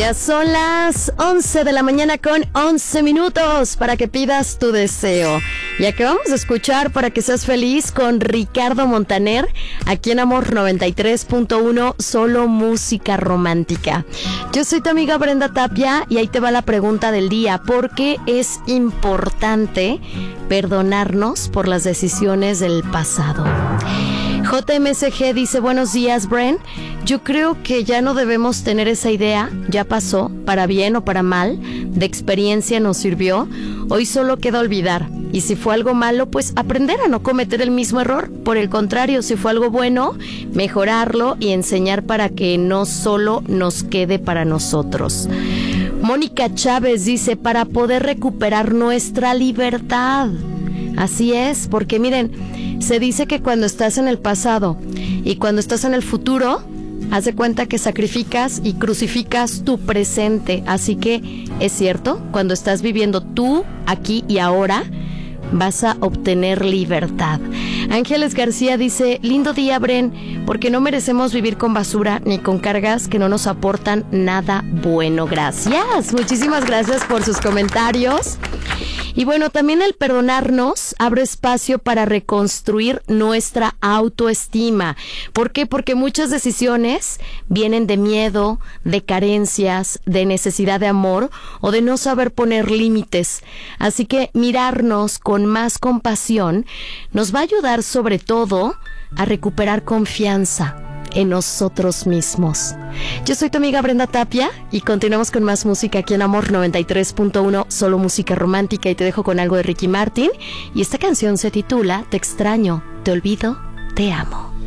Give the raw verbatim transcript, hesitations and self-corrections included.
Ya son las once de la mañana con once minutos para que pidas tu deseo. Y acabamos de escuchar Para que seas feliz con Ricardo Montaner, aquí en Amor noventa y tres punto uno, solo música romántica. Yo soy tu amiga Brenda Tapia y ahí te va la pregunta del día. ¿Por qué es importante perdonarnos por las decisiones del pasado? J M S G dice, buenos días, Bren. Yo creo que ya no debemos tener esa idea, ya pasó, para bien o para mal, de experiencia nos sirvió, hoy solo queda olvidar. Y si fue algo malo, pues aprender a no cometer el mismo error. Por el contrario, si fue algo bueno, mejorarlo y enseñar para que no solo nos quede para nosotros. Mónica Chávez dice, para poder recuperar nuestra libertad. Así es, porque miren, se dice que cuando estás en el pasado y cuando estás en el futuro, haz de cuenta que sacrificas y crucificas tu presente. Así que es cierto, cuando estás viviendo tú, aquí y ahora, vas a obtener libertad. Ángeles García dice, lindo día, Bren, porque no merecemos vivir con basura ni con cargas que no nos aportan nada bueno. Gracias, muchísimas gracias por sus comentarios. Y bueno, también el perdonarnos abre espacio para reconstruir nuestra autoestima. ¿Por qué? Porque muchas decisiones vienen de miedo, de carencias, de necesidad de amor o de no saber poner límites. Así que mirarnos con más compasión nos va a ayudar sobre todo a recuperar confianza en nosotros mismos. Yo soy tu amiga Brenda Tapia y continuamos con más música aquí en Amor noventa y tres punto uno, solo música romántica, y te dejo con algo de Ricky Martin y esta canción se titula Te extraño, te olvido, te amo.